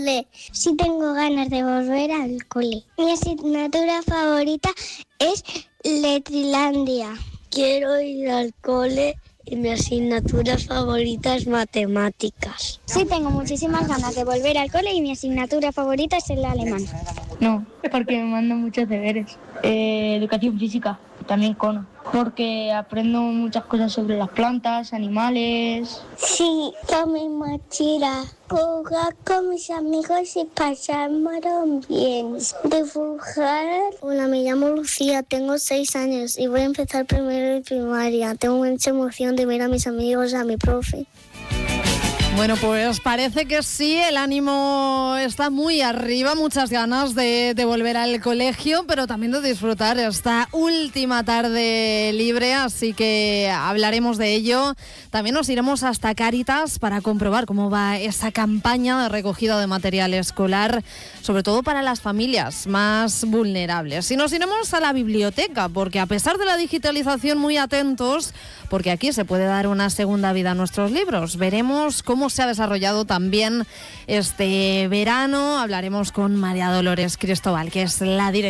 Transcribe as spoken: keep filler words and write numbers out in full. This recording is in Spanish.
Sí tengo ganas de volver al cole. Mi asignatura favorita es Letrilandia. Quiero ir al cole y mi asignatura favorita es matemáticas. Sí tengo muchísimas ganas de volver al cole y mi asignatura favorita es el alemán. No, porque me mandan muchos deberes. Eh, educación física, también cono. Porque aprendo muchas cosas sobre las plantas, animales. Sí, con mi mochila. Jugar con mis amigos y pasármelo bien. Dibujar. Hola, me llamo Lucía, tengo seis años y voy a empezar primero de primaria. Tengo mucha emoción de ver a mis amigos, a mi profe. Bueno, pues parece que sí, el ánimo está muy arriba, muchas ganas de, de volver al colegio, pero también de disfrutar esta última tarde libre, así que hablaremos de ello. También nos iremos hasta Cáritas para comprobar cómo va esa campaña de recogida de material escolar, sobre todo para las familias más vulnerables. Y nos iremos a la biblioteca, porque a pesar de la digitalización, muy atentos, porque aquí se puede dar una segunda vida a nuestros libros. Veremos cómo se ha desarrollado también este verano. Hablaremos con María Dolores Cristóbal, que es la directora